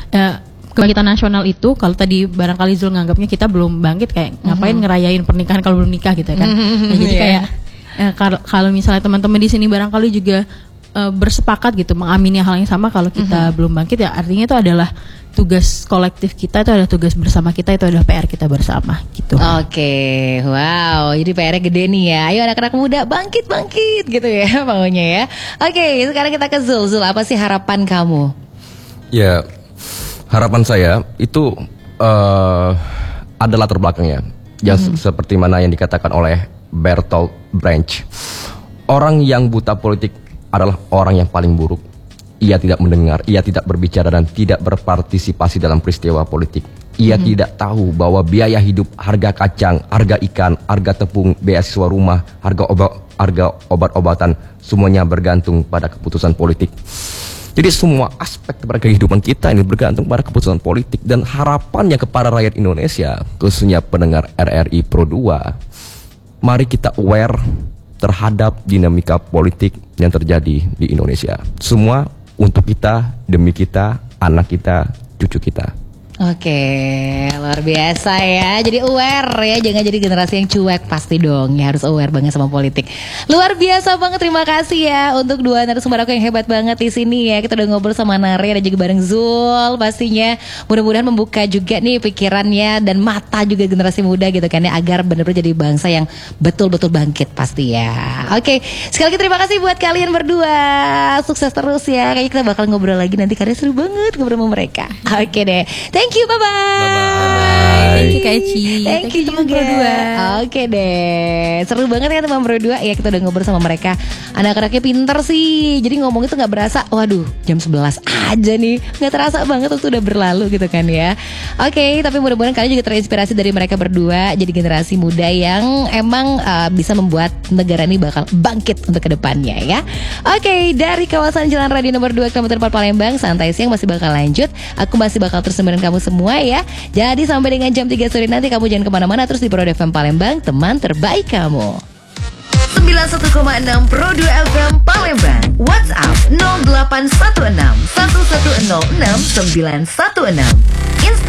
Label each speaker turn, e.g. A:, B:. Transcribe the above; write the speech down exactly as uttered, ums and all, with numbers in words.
A: uh, kebangkitan nasional itu kalau tadi barangkali Zul nganggapnya kita belum bangkit kayak ngapain mm-hmm. ngerayain pernikahan kalau belum nikah gitu kan. Mm-hmm. Nah, jadi yeah. kayak uh, kalau kalau misalnya teman-teman di sini barangkali juga uh, bersepakat gitu mengamini hal yang sama kalau kita mm-hmm. belum bangkit, ya artinya itu adalah tugas kolektif kita, itu adalah tugas bersama kita, itu adalah P R kita bersama gitu.
B: Oke, wow, jadi P R-nya gede nih ya. Ayo anak-anak muda bangkit-bangkit gitu ya maunya ya. Oke, sekarang kita ke Zul. Zul, apa sih harapan kamu?
C: Ya, harapan saya itu uh, ada latar belakangnya. Yang mm-hmm. seperti mana yang dikatakan oleh Bertolt Brecht. Orang yang buta politik adalah orang yang paling buruk. Ia tidak mendengar, ia tidak berbicara dan tidak berpartisipasi dalam peristiwa politik. Ia mm-hmm. tidak tahu bahwa biaya hidup, harga kacang, harga ikan, harga tepung, beasiswa rumah, harga obat, harga obat-obatan, semuanya bergantung pada keputusan politik. Jadi semua aspek kepada kehidupan kita ini bergantung pada keputusan politik. Dan harapannya kepada rakyat Indonesia, khususnya pendengar R R I Pro dua, mari kita aware terhadap dinamika politik yang terjadi di Indonesia. Semua untuk kita, demi kita, anak kita, cucu kita.
B: Oke, luar biasa ya. Jadi aware ya, jangan jadi generasi yang cuek pasti dong. Ya harus aware banget sama politik. Luar biasa banget, terima kasih ya untuk dua narasumber aku yang hebat banget di sini ya. Kita udah ngobrol sama Nare dan juga bareng Zul pastinya. Mudah-mudahan membuka juga nih pikirannya dan mata juga generasi muda gitu kan ya, agar benar-benar jadi bangsa yang betul-betul bangkit pasti ya. Oke, sekali lagi terima kasih buat kalian berdua. Sukses terus ya. Kayaknya kita bakal ngobrol lagi nanti karena seru banget ngobrol sama mereka. Oke deh. Thank Thank you, bye bye.
A: Bye-bye. Thank you Kak Eci.
B: Thank you teman Pro dua. Oke deh, seru banget ya teman Pro dua. Ya kita udah ngobrol sama mereka. Anak-anaknya pinter sih. Jadi ngomong itu gak berasa. Waduh, jam sebelas aja nih. Gak terasa banget waktu udah berlalu gitu kan ya. Oke, tapi mudah-mudahan kalian juga terinspirasi dari mereka berdua. Jadi generasi muda yang emang uh, bisa membuat negara ini bakal bangkit untuk kedepannya ya. Oke, dari kawasan Jalan Raya nomor dua kilometer empat Palembang, Santai Siang masih bakal lanjut. Aku masih bakal terus nemenin kamu semua ya. Jadi sampai dengan jam tiga sore nanti kamu jangan kemana-mana, terus di Pro dua F M Palembang, teman terbaik kamu.
D: sembilan puluh satu koma enam Pro dua F M Palembang. WhatsApp nol delapan satu enam satu satu nol enam sembilan satu enam. Instagram